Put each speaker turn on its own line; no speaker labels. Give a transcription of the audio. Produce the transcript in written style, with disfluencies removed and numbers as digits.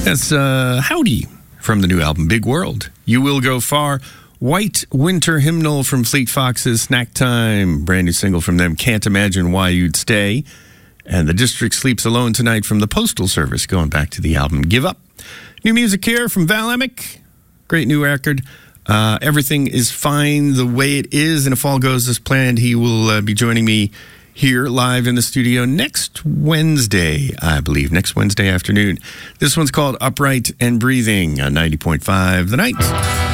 That's Howdy from the new album, Big World. You Will Go Far. White Winter Hymnal from Fleet Foxes. Snack Time, brand new single from them, Can't Imagine Why You'd Stay. And The District Sleeps Alone Tonight from the Postal Service, going back to the album Give Up. New music here from Val Emick. Great new record. Everything is fine the way it is, and if all goes as planned, he will be joining me here live in the studio next Wednesday, I believe, next Wednesday afternoon. This one's called Upright and Breathing on 90.5 The Night.